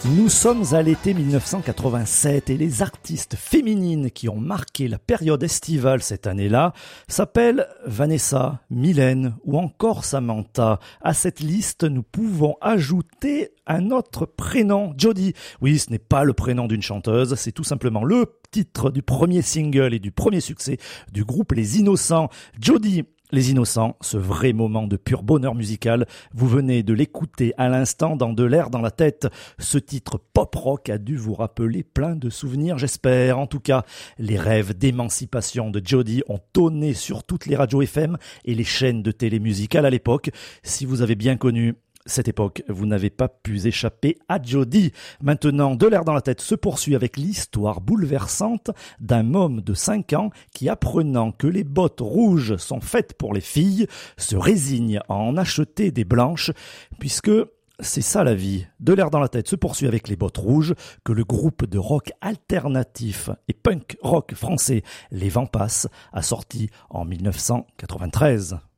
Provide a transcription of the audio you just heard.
Nous sommes à l'été 1987 et les artistes féminines qui ont marqué la période estivale cette année-là s'appellent Vanessa, Mylène ou encore Samantha. À cette liste, nous pouvons ajouter un autre prénom, Jodie. Oui, ce n'est pas le prénom d'une chanteuse, c'est tout simplement le titre du premier single et du premier succès du groupe Les Innocents. Jodie. Les Innocents, ce vrai moment de pur bonheur musical, vous venez de l'écouter à l'instant dans De l'air dans la tête. Ce titre pop-rock a dû vous rappeler plein de souvenirs, j'espère. En tout cas, les rêves d'émancipation de Jodie ont tonné sur toutes les radios FM et les chaînes de télé musicales à l'époque. Si vous avez bien connu cette époque, vous n'avez pas pu échapper à Jodie. Maintenant, De l'air dans la tête se poursuit avec l'histoire bouleversante d'un homme de 5 ans qui, apprenant que les bottes rouges sont faites pour les filles, se résigne à en acheter des blanches, puisque c'est ça la vie. De l'air dans la tête se poursuit avec Les Bottes Rouges, que le groupe de rock alternatif et punk rock français Les Vents Passent a sorti en 1993.